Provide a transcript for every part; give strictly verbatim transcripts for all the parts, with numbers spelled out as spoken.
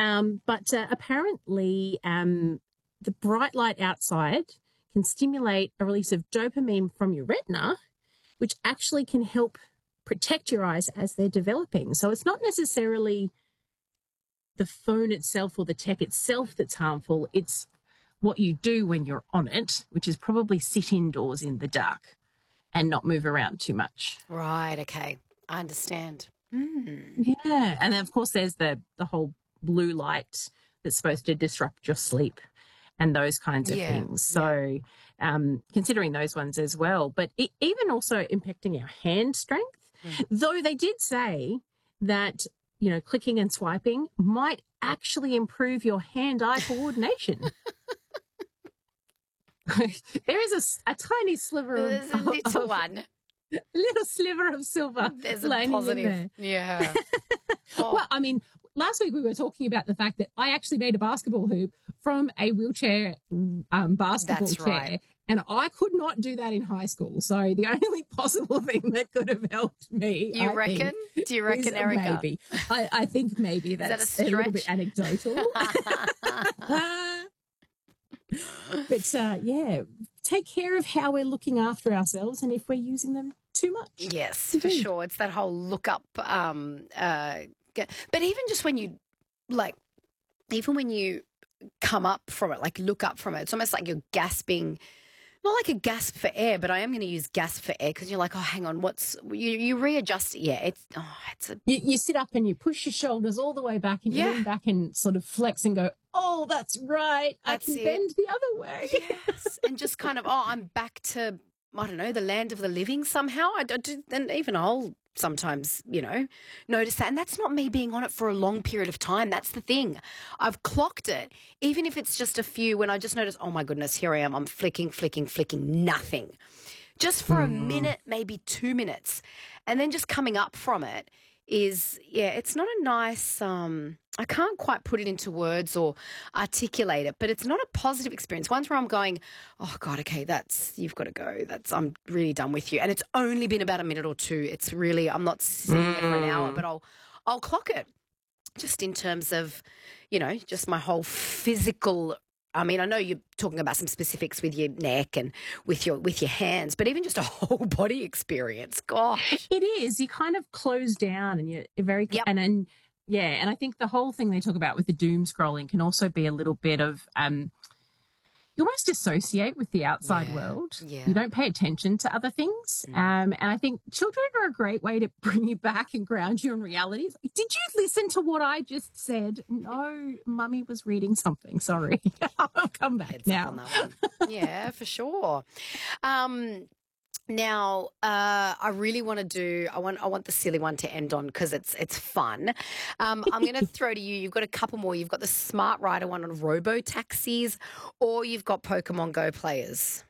Um, but uh, apparently um, the bright light outside can stimulate a release of dopamine from your retina, which actually can help protect your eyes as they're developing. So it's not necessarily the phone itself or the tech itself that's harmful. It's what you do when you're on it, which is probably sit indoors in the dark and not move around too much. Right, okay. I understand. Mm. Yeah. And then, of course, there's the, the whole blue light that's supposed to disrupt your sleep and those kinds of Yeah, things. So um, considering those ones as well, but it, even also impacting our hand strength, Mm. though they did say that, you know, clicking and swiping might actually improve your hand-eye coordination. There is a, a tiny sliver of, There's a little of, one. little sliver of silver. There's a lining in positive. there. Yeah. Oh. Well, I mean, last week we were talking about the fact that I actually made a basketball hoop from a wheelchair um, basketball That's chair. right. And I could not do that in high school. So the only possible thing that could have helped me, You I reckon? think, Do you reckon, is Erica? Maybe. I, I think maybe that that's a a, little bit stretch? anecdotal. But uh, yeah, take care of how we're looking after ourselves and if we're using them too much. Yes, for sure. It's that whole look up. Um, uh, ge- but even just when you, like, even when you come up from it, like look up from it, it's almost like you're gasping. Not like a gasp for air, but I am going to use gasp for air because you're like, oh, hang on, what's you? You readjust it. Yeah, it's oh, it's a You, you sit up and you push your shoulders all the way back and you Yeah. lean back and sort of flex and go, oh, that's right. That's I can it. bend the other way. yes, and just kind of oh, I'm back to I don't know the land of the living somehow. I don't, and even I'll sometimes you know notice that, and that's not me being on it for a long period of time. That's the thing. I've clocked it, even if it's just a few. When I just notice, oh my goodness, here I am. I'm flicking, flicking, flicking, nothing. Just for a minute, maybe two minutes, and then just coming up from it is yeah, it's not a nice. Um, I can't quite put it into words or articulate it, but it's not a positive experience. Ones where I'm going, oh God, okay, that's you've got to go. That's I'm really done with you, and it's only been about a minute or two. It's really I'm not sitting there for an hour, but I'll I'll clock it just in terms of you know just my whole physical. I mean, I know you're talking about some specifics with your neck and with your with your hands, but even just a whole body experience. Gosh, It is. You kind of close down and you're very, Yep. and then, yeah. And I think the whole thing they talk about with the doom scrolling can also be a little bit of, um, you almost dissociate with the outside Yeah, world. yeah. You don't pay attention to other things. Mm. Um, and I think children are a great way to bring you back and ground you in reality. It's like, did you listen to what I just said? No, mummy was reading something. Sorry. I'll come back Heads up now. on that one. Yeah, for sure. Um, now, uh, I really want to do. I want. I want the silly one to end on because it's it's fun. Um, I'm going to throw to you. You've got a couple more. You've got the Smart Rider one on robo taxis, or you've got Pokemon Go players.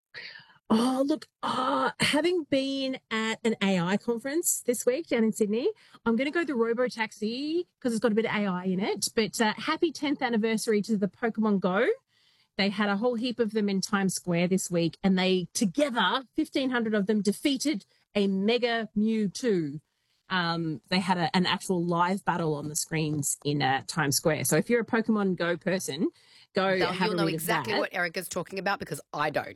Oh, look, uh, having been at an A I conference this week down in Sydney, I'm going to go the Robo Taxi because it's got a bit of A I in it. But uh, happy tenth anniversary to the Pokemon Go. They had a whole heap of them in Times Square this week, and they together, fifteen hundred of them, defeated a Mega Mewtwo. Um, they had a, an actual live battle on the screens in uh, Times Square. So if you're a Pokemon Go person, go They'll- have You'll a know read exactly of that. what Erica's talking about because I don't.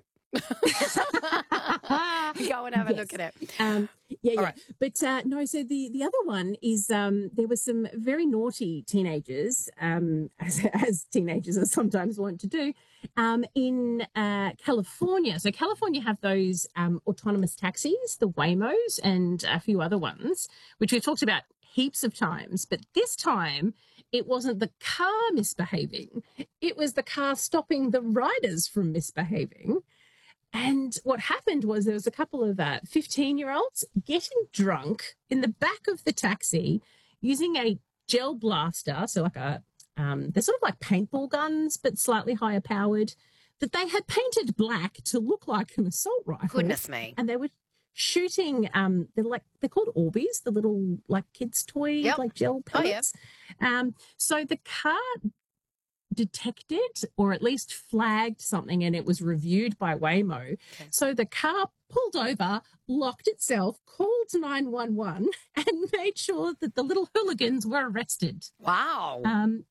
Go and have a Yes. look at it. Um, yeah, yeah. right. But uh, no, so the, the other one is um, there were some very naughty teenagers, um, as, as teenagers are sometimes want to do, um, in uh, California. So California have those um, autonomous taxis, the Waymos, and a few other ones, which we've talked about heaps of times. But this time it wasn't the car misbehaving. It was the car stopping the riders from misbehaving. And what happened was there was a couple of uh, fifteen-year-olds getting drunk in the back of the taxi using a gel blaster, so like a, um, they're sort of like paintball guns, but slightly higher powered, that they had painted black to look like an assault rifle. Goodness me. And they were shooting, um, they're like, they're called Orbeez, the little like kids' toy, Yep. like gel Oh, yeah. pellets. Um, so the car detected or at least flagged something and it was reviewed by Waymo. Okay. So the car pulled over, locked itself, called nine one one and made sure that the little hooligans were arrested. Wow. Um,